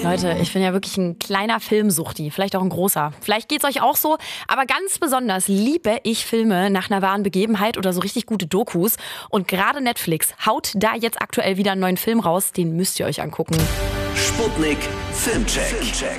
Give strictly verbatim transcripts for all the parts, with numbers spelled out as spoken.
Leute, ich bin ja wirklich ein kleiner Filmsuchti, vielleicht auch ein großer. Vielleicht geht's euch auch so, aber ganz besonders liebe ich Filme nach einer wahren Begebenheit oder so richtig gute Dokus. Und gerade Netflix haut da jetzt aktuell wieder einen neuen Film raus, den müsst ihr euch angucken. Sputnik Filmcheck.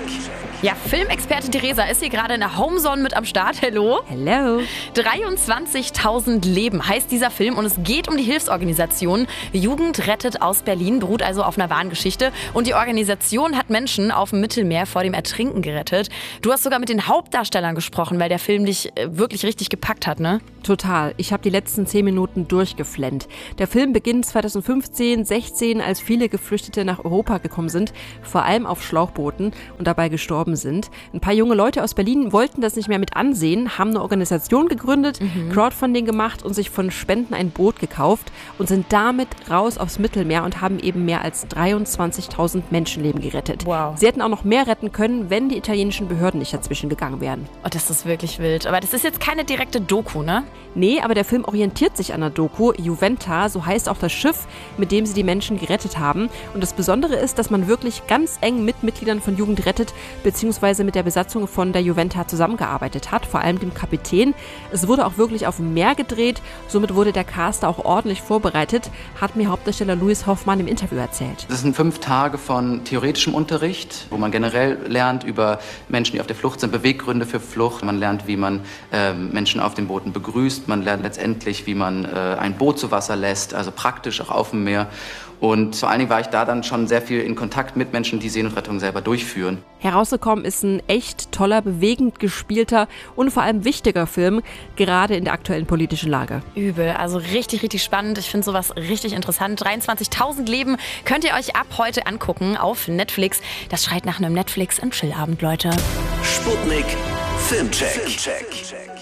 Ja, Filmexpertin Theresa ist hier gerade in der Homezone mit am Start. Hello. Hello. dreiundzwanzigtausend Leben heißt dieser Film und es geht um die Hilfsorganisation Jugend rettet aus Berlin, beruht also auf einer wahren Geschichte. Und die Organisation hat Menschen auf dem Mittelmeer vor dem Ertrinken gerettet. Du hast sogar mit den Hauptdarstellern gesprochen, weil der Film dich wirklich richtig gepackt hat, ne? Total. Ich habe die letzten zehn Minuten durchgeflennt. Der Film beginnt zweitausendfünfzehn, sechzehn, als viele Geflüchtete nach Europa gekommen sind, vor allem auf Schlauchbooten und dabei gestorben sind. Ein paar junge Leute aus Berlin wollten das nicht mehr mit ansehen, haben eine Organisation gegründet, mhm. Crowdfunding gemacht und sich von Spenden ein Boot gekauft und sind damit raus aufs Mittelmeer und haben eben mehr als dreiundzwanzigtausend Menschenleben gerettet. Wow. Sie hätten auch noch mehr retten können, wenn die italienischen Behörden nicht dazwischen gegangen wären. Oh, das ist wirklich wild. Aber das ist jetzt keine direkte Doku, ne? Nee, aber der Film orientiert sich an der Doku. Juventa, so heißt auch das Schiff, mit dem sie die Menschen gerettet haben. Und das Besondere ist, dass man wirklich ganz eng mit Mitgliedern von Jugend rettet, beziehungsweise mit der Besatzung von der Juventa zusammengearbeitet hat, vor allem dem Kapitän. Es wurde auch wirklich auf dem Meer gedreht, somit wurde der Cast auch ordentlich vorbereitet, hat mir Hauptdarsteller Louis Hoffmann im Interview erzählt. Das sind fünf Tage von theoretischem Unterricht, wo man generell lernt über Menschen, die auf der Flucht sind, Beweggründe für Flucht. Man lernt, wie man äh, Menschen auf den Booten begrüßt. Man lernt letztendlich, wie man äh, ein Boot zu Wasser lässt, also praktisch auch auf dem Meer. Und vor allen Dingen war ich da dann schon sehr viel in Kontakt mit Menschen, die Seenotrettung selber durchführen. Herausgekommen ist ein echt toller, bewegend gespielter und vor allem wichtiger Film, gerade in der aktuellen politischen Lage. Übel, also richtig, richtig spannend. Ich finde sowas richtig interessant. dreiundzwanzigtausend Leben könnt ihr euch ab heute angucken auf Netflix. Das schreit nach einem Netflix- und Chill-Abend, Leute. Sputnik Filmcheck. Filmcheck.